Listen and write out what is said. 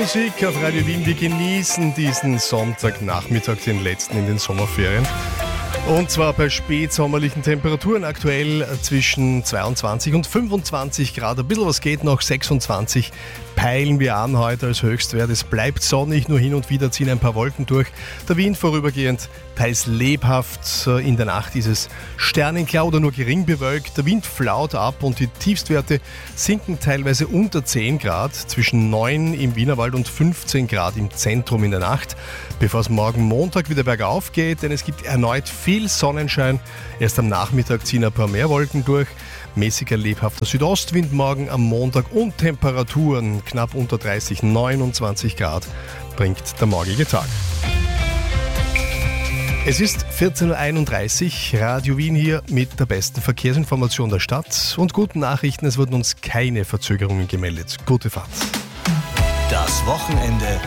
Musik auf Radio Wien. Wir genießen diesen Sonntagnachmittag, den letzten in den Sommerferien. Und zwar bei spätsommerlichen Temperaturen, aktuell zwischen 22 und 25 Grad. Ein bisschen was geht noch, 26 peilen wir an heute als Höchstwert. Es bleibt sonnig, nur hin und wieder ziehen ein paar Wolken durch. Der Wind vorübergehend teils lebhaft. In der Nacht ist es sternenklar oder nur gering bewölkt. Der Wind flaut ab und die Tiefstwerte sinken teilweise unter 10 Grad. Zwischen 9 im Wienerwald und 15 Grad im Zentrum in der Nacht. Bevor es morgen Montag wieder bergauf geht, denn es gibt erneut viel Sonnenschein. Erst am Nachmittag ziehen ein paar mehr Wolken durch. Mäßiger lebhafter Südostwind morgen am Montag und Temperaturen knapp unter 30, 29 Grad bringt der morgige Tag. Es ist 14.31 Uhr, Radio Wien hier mit der besten Verkehrsinformation der Stadt und guten Nachrichten, es wurden uns keine Verzögerungen gemeldet. Gute Fahrt. Das Wochenende